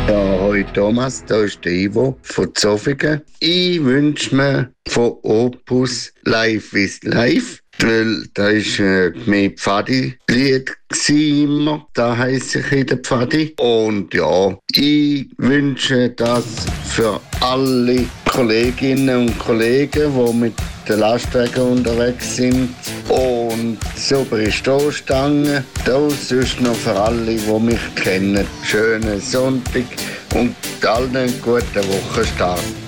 Ja, hoi Thomas, da ist der Ivo von Zofingen. Ich wünsche mir von Opus Life is Life, weil da ist mein Pfadi-Lied immer. Da heisse ich in der Pfadi. Und ja, ich wünsche das für alle Kolleginnen und Kollegen, die mit den Lastwagen unterwegs sind. Und saubere Stoßstangen. Das ist noch für alle, die mich kennen. Schönen Sonntag und allen einen guten Wochenstart.